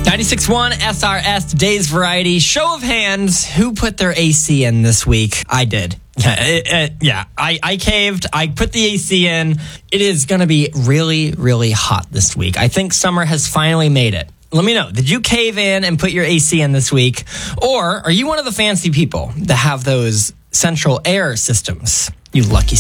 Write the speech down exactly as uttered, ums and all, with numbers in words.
ninety-six point one S R S, today's variety. Show of hands, who put their A C in this week? I did. Yeah, it, it, yeah. I, I caved. I put the A C in. It is going to be really, really hot this week. I think summer has finally made it. Let me know. Did you cave in and put your A C in this week? Or are you one of the fancy people that have those central air systems? You lucky